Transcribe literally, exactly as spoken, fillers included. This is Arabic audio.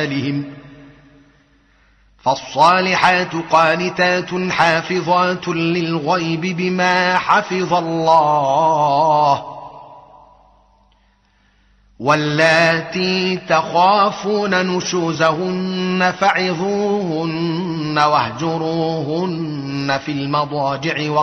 فالصالحات قانتات حافظات للغيب بما حفظ الله واللاتي تخافون نشوزهن فعظوهن واهجروهن في المضاجع